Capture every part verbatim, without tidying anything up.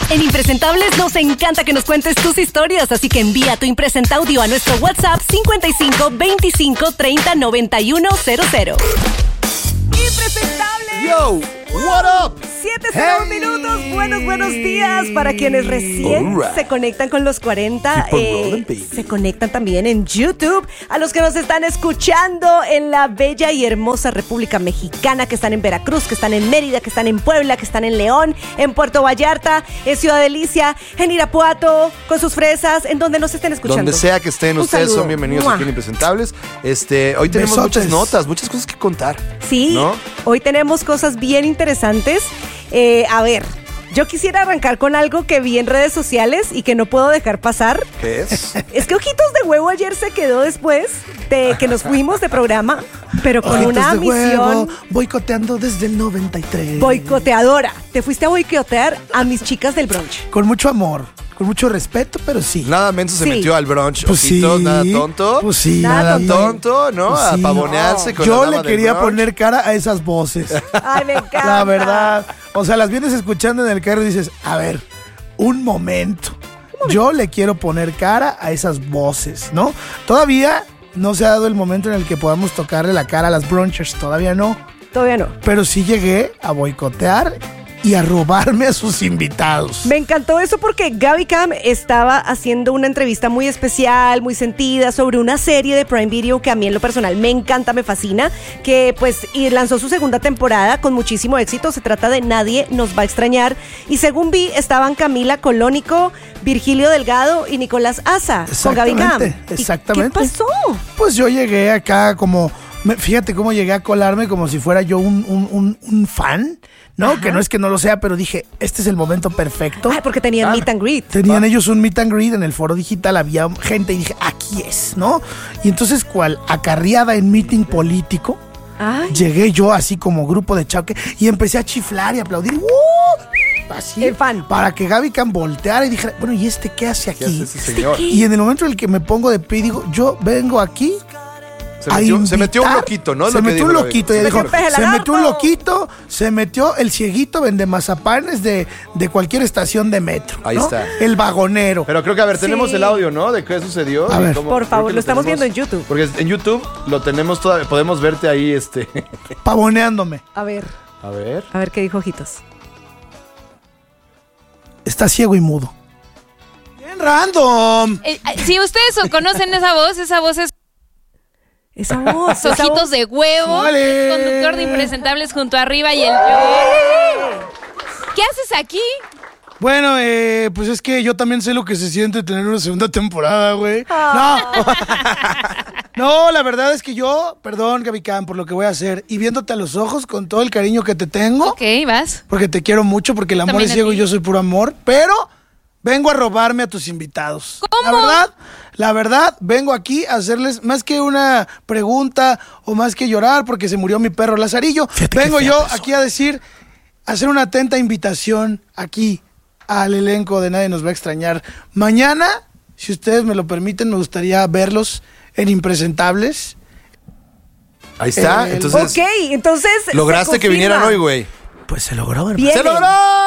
En Impresentables nos encanta que nos cuentes tus historias, así que envía tu impresenta audio a nuestro WhatsApp cincuenta y cinco veinticinco treinta noventa y uno cero cero. Impresentables. Yo, what up? siete cero Hey. minutos. Buenos, buenos días para quienes recién Alright. se conectan con los cuarenta. Keep on rolling, baby. Se conectan también en YouTube. A los que nos están escuchando en la bella y hermosa República Mexicana, que están en Veracruz, que están en Mérida, que están en Puebla, que están en León, en Puerto Vallarta, en Ciudad Delicia, en Irapuato, con sus fresas, en donde nos estén escuchando. Donde sea que estén Un ustedes, saludo. son bienvenidos ¡Mua! aquí en Impresentables. Este, hoy tenemos Besotes. muchas notas, muchas cosas que contar. Sí, ¿No? hoy tenemos cosas bien interesantes. Eh, a ver, yo quisiera arrancar con algo que vi en redes sociales y que no puedo dejar pasar. ¿Qué es? Es que Ojitos de Huevo ayer se quedó después de que nos fuimos de programa, pero con Ojitos una de misión huevo, boicoteando desde el noventa y tres. boicoteadora. Te fuiste a boicotear a mis chicas del brunch. Con mucho amor, con mucho respeto, pero sí. Nada menso se Sí. metió al brunch. Pues Ojitos, sí. nada tonto. Pues sí, Nada nada tonto. tonto, ¿no? Pues a sí. pavonearse con Yo la le dama del quería brunch. poner cara a esas voces. Ay, me encanta. La verdad. O sea, las vienes escuchando en el carro y dices, a ver, un momento. Yo le quiero poner cara a esas voces, ¿no? Todavía no se ha dado el momento en el que podamos tocarle la cara a las brunchers. Todavía no. Todavía no. Pero sí llegué a boicotear y a robarme a sus invitados. Me encantó eso porque Gaby Cam estaba haciendo una entrevista muy especial, muy sentida, sobre una serie de Prime Video que a mí en lo personal me encanta, me fascina, que pues y lanzó su segunda temporada con muchísimo éxito. Se trata de Nadie nos va a extrañar. Y según vi, estaban Camila Colónico, Virgilio Delgado y Nicolás Asa con Gaby Cam. Exactamente, ¿Y exactamente. ¿Qué pasó? Pues yo llegué acá como... me- Fíjate cómo llegué a colarme como si fuera yo un, un, un, un fan, ¿no? Ajá. Que no es que no lo sea, pero dije, este es el momento perfecto. Ay, porque tenían Ah. meet and greet. Tenían ellos un meet and greet en el foro digital, había gente y dije, aquí es, ¿no? Y entonces, cual acarreada en meeting político, Ay, llegué yo así como grupo de choque y empecé a chiflar y aplaudir. ¡Uh! Así, El fan. para que Gaby Cam volteara y dijera, bueno, ¿y este qué hace ¿Qué aquí? hace ese señor? Y en el momento en el que me pongo de pie, digo, yo vengo aquí Se a metió, se metió un invitar. loquito, ¿no? Es Se lo que metió dijo un la- loquito. Se Ella dijo, metió- peje se metió un lagarto. loquito, se metió el cieguito vende mazapanes de, de cualquier estación de metro. Ahí ¿no? está. El vagonero. Pero creo que, a ver, tenemos Sí. el audio, ¿no? De qué sucedió. A y ver. cómo- Por creo favor, que lo estamos tenemos- viendo en YouTube. Porque en YouTube lo tenemos todavía, podemos verte ahí, este... Pavoneándome. a ver, A ver. a ver qué dijo Ojitos. Está ciego y mudo. Bien random. Eh, eh, si ustedes o- conocen esa voz, esa voz es Esa voz. esa Ojitos voz. de Huevo, Vale. conductor de Impresentables junto a Arriba y el Yo. ¿Qué haces aquí? Bueno, eh, pues es que yo también sé lo que se siente tener una segunda temporada, güey. Ah. No. No, la verdad es que yo, perdón, Gaby Cam, por lo que voy a hacer, y viéndote a los ojos con todo el cariño que te tengo, Ok, vas. porque te quiero mucho, porque el amor También es a ciego ti. y yo soy puro amor, pero vengo a robarme a tus invitados. ¿Cómo? La verdad, la verdad, vengo aquí a hacerles más que una pregunta o más que llorar porque se murió mi perro Lazarillo. Fíjate qué Vengo fea yo persona. aquí a decir, a hacer una atenta invitación aquí al elenco de Nadie nos va a extrañar. Mañana, si ustedes me lo permiten, me gustaría verlos en Impresentables. Ahí está. El- Entonces, Ok, entonces. lograste se que confirma. vinieran hoy, güey. Pues se logró, hermano. Bien. ¡Se logró!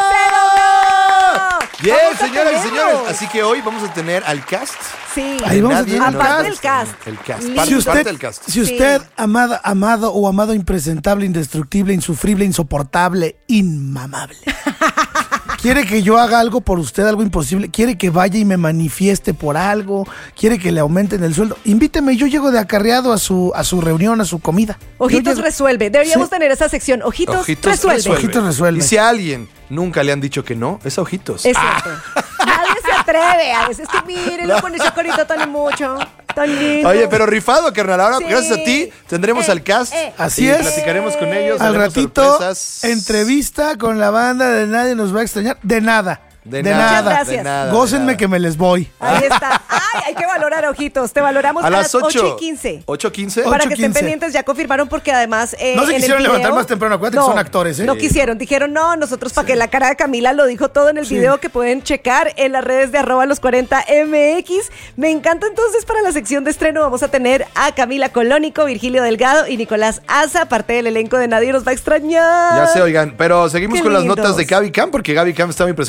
Bien, Vamos a señoras y tenerlo. señores. Así que hoy vamos a tener al cast. Sí. Ahí vamos a Nadie tener nos aparte va a del extrañar. cast. El cast. Lindo. Parte, Si usted, parte del cast. si usted amada, amado o amado impresentable, indestructible, insufrible, insoportable, inmamable, quiere que yo haga algo por usted, algo imposible, quiere que vaya y me manifieste por algo, quiere que le aumenten el sueldo, invíteme, yo llego de acarreado a su, a su reunión, a su comida. Yo Ojitos llego- resuelve. Deberíamos Sí. tener esa sección. Ojitos, Ojitos resuelve. resuelve. Ojitos resuelve. Y si a alguien nunca le han dicho que no, es a Ojitos. Es cierto. Nadie se atreve a veces. Es que mírenlo con esa carita tan mucho. Tan lindo. Oye, pero rifado, carnal. Ahora, Sí. gracias a ti, tendremos Eh, al cast. eh. Así y es. platicaremos con ellos. Al haremos ratito, sorpresas. entrevista con la banda de Nadie nos va a extrañar. De nada. De, De nada. nada. De Gracias. nada. de Gócenme nada. que me les voy. Ahí está. Ay, hay que valorar, Ojitos. Te valoramos A las ocho. ocho y quince. ocho quince. Para ocho que estén quince. pendientes, ya confirmaron porque además eh, No se en el quisieron video- levantar más temprano, acuérdate que son actores, ¿eh? No quisieron, dijeron no, nosotros para que la cara de Camila lo dijo todo en el Sí. video que pueden checar en las redes de arroba los cuarenta M X. Me encanta entonces para la sección de estreno vamos a tener a Camila Colónico, Virgilio Delgado y Nicolás Asa, parte del elenco de Nadie nos va a extrañar. Ya se oigan, pero seguimos Qué con las lindos. notas de Gaby Cam, porque Gaby Cam está muy presente el día de hoy.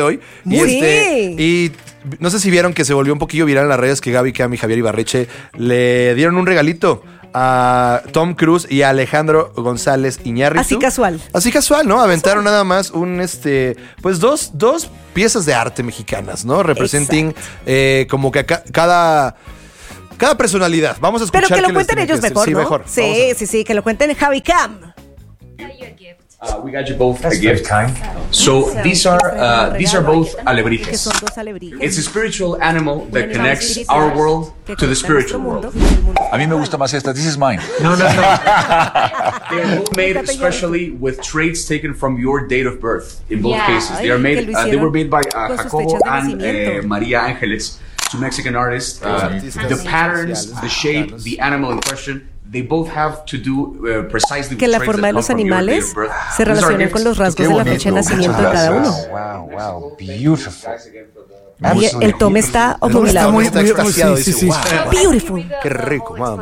hoy. Y, Sí. este, y no sé si vieron que se volvió un poquillo viral en las redes que Gaby Cam y Javier Ibarreche le dieron un regalito a Tom Cruise y a Alejandro González Iñárritu. Así casual. Así casual, ¿no? Aventaron nada más un, este, pues dos, dos piezas de arte mexicanas, ¿no? Representing eh, como que acá, cada... Cada personalidad. Vamos a escuchar. Pero que lo qué les cuenten tienen ellos que decir. mejor, Sí, ¿no? mejor. Vamos a Sí, ver. sí, sí, que lo cuenten Javi Cam. Uh, we got you both a gift. So these are uh, these are both Que alebrijes. son dos alebrijes. It's a spiritual animal Un that animal connects espiritual our world que to the conecta spiritual nuestro world. mundo con el mundo. A mí me gusta más esta. This is mine. No, no, no. They are both made especially with traits taken from your date of birth. In both Yeah. cases, they are Ay, made. que lo Uh, they were hicieron made by uh, con sus Jacobo fechas de and nacimiento. uh, Maria Angeles, two Mexican artists. Uh, artistas the patterns, sociales the shape, mexicanos. the animal in question. They both have to do uh, precisely Que with la traits forma that de los come from your date animales of birth. se These are relacionan gifts. con los rasgos Qué de la bonito. fecha de nacimiento de Muchas cada uno. gracias. Wow, wow, beautiful. Oye, el Tom está Está obnubilado. muy, Está muy, muy- extasiado, sí, sí, dice, sí. "Wow". Beautiful. Qué rico, mami.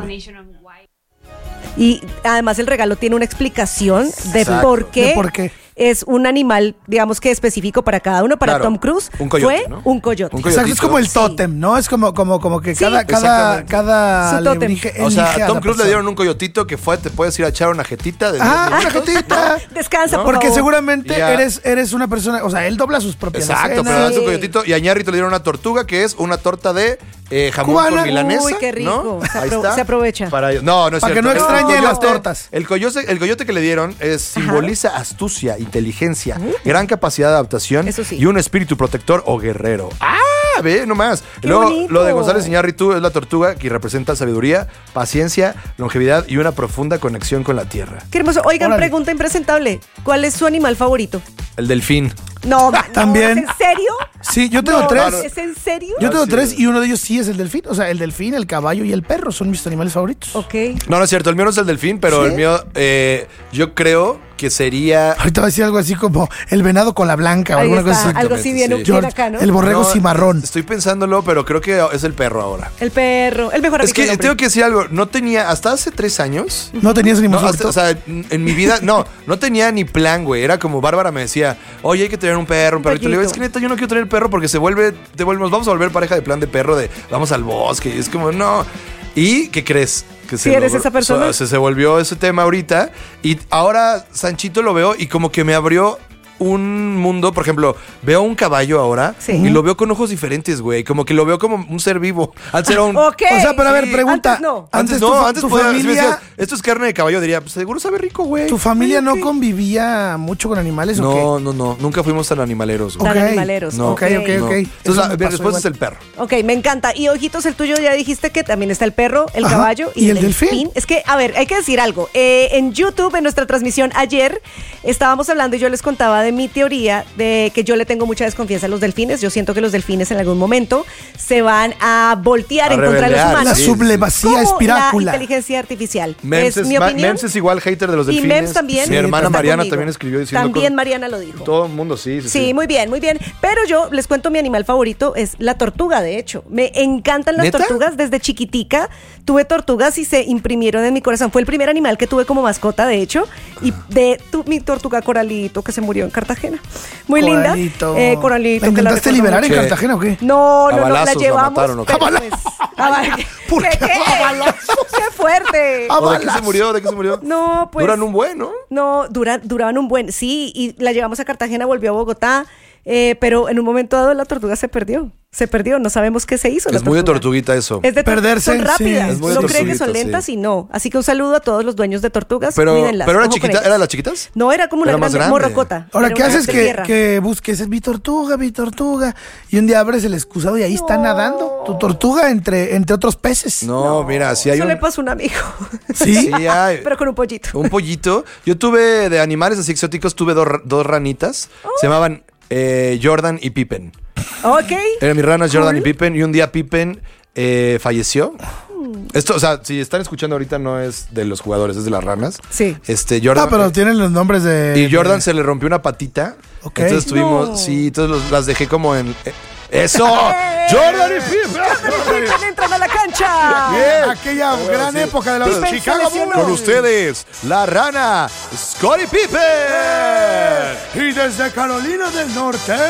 Y además el regalo tiene una explicación de Exacto. por qué, ¿De por qué? es un animal, digamos que específico para cada uno. Para Claro, Tom Cruise un coyote, fue ¿no? un coyote. Un Exacto, es como el Sí. tótem, ¿no? Es como, como, como que Sí, cada, cada, exactamente. cada Su tótem. alebrije O sea, elige a a Tom la Cruise le persona. dieron un coyotito que fue, te puedes ir a echar una jetita de Ah, diez una minutos. jetita. Descansa, por Porque favor. seguramente Ya. eres, eres una persona, o sea, él dobla sus propias Exacto, pero le escenas. das un coyotito y a Ñarrito le dieron una tortuga que es una torta de eh, jamón Cubana. con milanesa. Uy, qué rico. ¿no? Se Ahí apro- está. se aprovecha. Para ellos. No, no es Para que cierto. no El extrañen las coyote- tortas. El coyote, el coyote que le dieron es, simboliza astucia, inteligencia, gran capacidad de adaptación Eso sí. y un espíritu protector o guerrero. ¡Ah! Ve nomás. ¡Qué Luego, bonito! lo de González Iñárritu es la tortuga que representa sabiduría, paciencia, longevidad y una profunda conexión con la tierra. Qué hermoso. Oigan, Órale. pregunta impresentable. ¿Cuál es su animal favorito? El delfín. No, no, También. ¿es en serio? Sí, yo tengo No, tres. ¿Es en serio? Yo tengo Ah, sí. tres y uno de ellos sí es el delfín. O sea, el delfín, el caballo y el perro son mis animales favoritos. Ok. No, no es cierto. El mío no es el delfín, pero ¿Sí? el mío, eh, yo creo que sería. Ahorita va a decir algo así como el venado con la blanca o Ahí alguna está, cosa así. algo así bien, sí. bien George, acá, ¿no? el borrego No, cimarrón. Estoy pensándolo, pero creo que es el perro ahora. El perro, el mejor Es amigo que del hombre. tengo que decir algo. No tenía, hasta hace tres años. ¿No tenías animal No, favorito? hasta- o sea, en mi vida, no, no tenía ni plan, güey. Era como Bárbara me decía, oye, hay que tener un perro, un perro. Y le digo, pollito. es que neta, yo no quiero tener perro porque se vuelve, te vuelve- nos vamos a volver pareja de plan de perro, de vamos al bosque. Y es como, no. ¿Y qué crees? Que Sí, eres esa persona. O sea, se, se volvió ese tema ahorita. Y ahora Sanchito lo veo y como que me abrió un mundo, por ejemplo, veo un caballo ahora Sí. y lo veo con ojos diferentes, güey. Como que lo veo como un ser vivo. Antes era un. Ok. O sea, pero a ver, Sí. pregunta. Antes no. Antes, tu no, fa- antes tu podía- si me familia, decías, esto es carne de caballo, diría, pues seguro sabe rico, güey. ¿Tu familia Oye, no ¿qué? convivía mucho con animales o No, no, no. Nunca fuimos tan animaleros, güey. Tan Ok. animaleros. No. Ok, ok, No. ok. Entonces, Eso la, me mi pasó respuesta igual. es el perro. Ok, me encanta. Y Ojitos, el tuyo ya dijiste que también está el perro, el Ajá. caballo y, ¿Y el delfín? Es que, a ver, hay que decir algo. Eh, en YouTube, en nuestra transmisión ayer, estábamos hablando y yo les contaba de mi teoría de que yo le tengo mucha desconfianza a los delfines. Yo siento que los delfines en algún momento se van a voltear A en contra de los rebelear, humanos. La sí, sublevacía como espirácula. la inteligencia artificial. Mems es es, mi Ma- opinión. Mems es igual hater de los Y delfines. Mems también. Mi hermana está Mariana conmigo. también escribió diciendo. También con- Mariana lo dijo. Todo el mundo, sí, sí. Sí, muy bien, muy bien. Pero yo les cuento mi animal favorito es la tortuga, de hecho. Me encantan las ¿Neta? tortugas desde chiquitica. Tuve tortugas y se imprimieron en mi corazón. Fue el primer animal que tuve como mascota, de hecho. Y de tu- mi tortuga Coralito, que se murió en Cartagena. Muy Coralito. linda. Eh, Coralito. ¿La que la intentaste recuerdo liberar en mucho. ¿Qué? Cartagena o qué? No, A no, no, la balazos la llevamos. mataron, ¿o qué? pero, ¿A pues, a ba- ¿Por qué? ¿Qué? ¿A balazos? ¡Qué fuerte! A ¿O ¿De qué se balazos. murió? ¿De qué se murió? No, pues. Duran un buen, ¿no? No, dura- duraban un buen. Sí, y la llevamos a Cartagena, volvió a Bogotá. eh, pero en un momento dado la tortuga se perdió. Se perdió, no sabemos qué se hizo. la Es muy de tortuga. tortuguita eso. Es de tor- Perderse, son rápidas. sí. Es muy de Uno cree que son tortuguita, lentas sí. y no. Así que un saludo a todos los dueños de tortugas. Pero, Cuídenlas, pero era ojo con chiquita, ellas. ¿eran las chiquitas? No, era como una Era más grande, grande. morrocota. Ahora, Era ¿qué una haces de que, tierra. que busques? Mi tortuga, mi tortuga. Y un día abres el excusado y ahí está nadando. Tu tortuga entre, entre otros peces. No, mira, si hay Eso un. le pasó a un amigo. ¿Sí? Sí, hay. Pero con un pollito. Un pollito. Yo tuve de animales así exóticos, tuve dos, dos ranitas. Se llamaban eh, Jordan y Pippen. Ok. Eran mis ranas Jordan Cool. y Pippen. Y un día Pippen eh, falleció. Esto, o sea, si están escuchando ahorita no es de los jugadores, es de las ranas. Sí. Este, Jordan. Ah, pero tienen los nombres de... Y Jordan de- se le rompió una patita. Ok. Entonces tuvimos, No. sí, entonces los- las dejé como en. eh, ¡Eso! ¡Jordan y Pippen! Pippen entran a la cancha. Bien. Aquella gran sí. época de los Pippen se Chicago lesionó. Bulls. Con ustedes, la rana, Scottie Pippen. Y desde Carolina del Norte,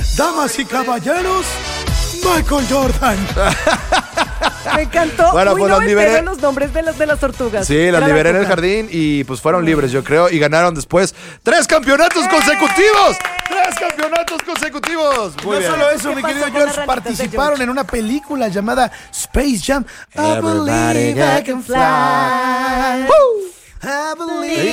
Damas y caballeros, Michael Jordan. Me encantó. Bueno, Muy pues las noventero liberé. los nombres de las, de las tortugas. Sí, las Era la liberé en el época. jardín y pues fueron libres, yo creo, y ganaron después tres campeonatos consecutivos. ¡Tres campeonatos consecutivos! Muy no bien. solo eso, ¿Qué mi pasó querido con las George, ranitas de participaron George? en una película llamada Space Jam. I Everybody believe I got can fly. I believe